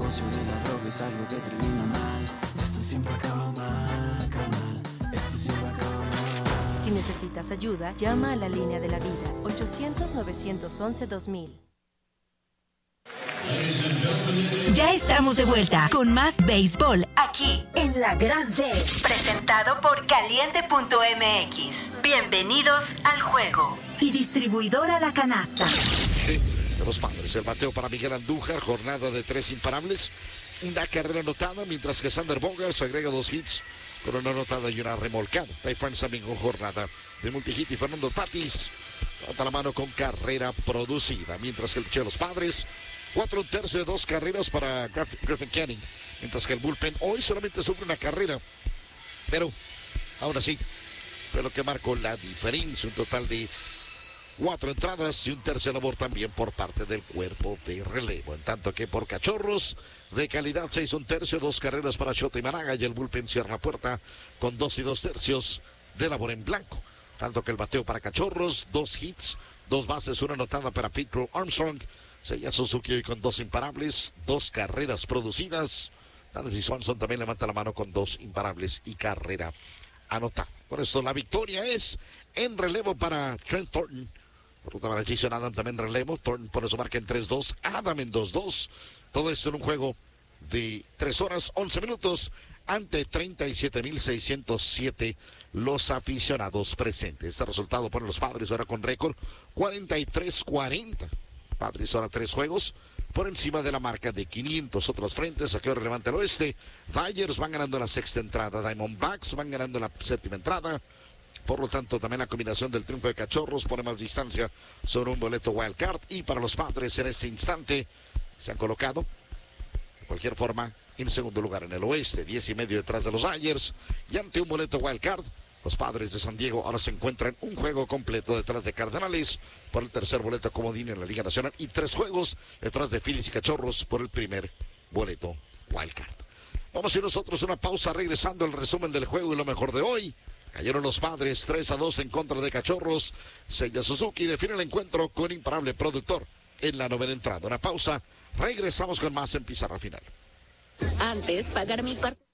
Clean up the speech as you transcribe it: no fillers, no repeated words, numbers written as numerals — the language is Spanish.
negocio de la droga es algo que termina mal. Esto siempre acaba mal, carnal. Esto siempre acaba mal. Si necesitas ayuda, llama a la línea de la vida, 800-911-2000. Ya estamos de vuelta con más béisbol aquí en La Grande. Presentado por Caliente.mx. Bienvenidos al juego. Y distribuidora La Canasta. De los Padres, el bateo para Miguel Andújar, jornada de 3 imparables, una carrera anotada, mientras que Sander Bogaerts agrega 2 hits con una anotada y una remolcada. Ty France también con jornada de multihit y Fernando Tatis levanta la mano con carrera producida, mientras que el picheo de los Padres 4 1/3 de 2 carreras para Griffin Canning, mientras que el bullpen hoy solamente sufre una carrera, pero ahora sí fue lo que marcó la diferencia. Un total de 4 entradas y un tercio labor también por parte del cuerpo de relevo. En tanto que por Cachorros, de calidad 6 1/3, 2 carreras para Shota y Managa, y el bullpen cierra la puerta con 2 2/3 de labor en blanco. Tanto que el bateo para Cachorros, 2 hits, 2 bases, una anotada para Pedro Armstrong. Seiya Suzuki hoy con 2 imparables, 2 carreras producidas. Dansby Swanson también levanta la mano con 2 imparables y carrera anotada. Por eso la victoria es en relevo para Trent Thornton. Ruta para Jason Adam también relevo. Thornton pone su marca en 3-2. Adam en 2-2. Todo esto en un juego de 3 horas, 11 minutos ante 37,607 los aficionados presentes. Este resultado pone a los Padres ahora con récord 43-40. Padres ahora 3 juegos por encima de la marca de 500. Otros frentes, aquí ahora levanta el oeste. Dodgers van ganando la 6ª entrada. Diamondbacks van ganando la 7ª entrada. Por lo tanto, también la combinación del triunfo de Cachorros pone más distancia sobre un boleto wild card. Y para los Padres en este instante se han colocado, de cualquier forma, en segundo lugar en el oeste. 10.5 detrás de los Dodgers. Y ante un boleto wild card, los Padres de San Diego ahora se encuentran un juego completo detrás de Cardenales por el tercer boleto comodín en la Liga Nacional y 3 juegos detrás de Phillies y Cachorros por el primer boleto wildcard. Vamos a ir nosotros a una pausa, regresando el resumen del juego y lo mejor de hoy. Cayeron los Padres 3-2 en contra de Cachorros. Seiya Suzuki define el encuentro con imparable productor en la 9ª entrada. Una pausa, regresamos con más en Pizarra Final. Antes, pagar mi parte.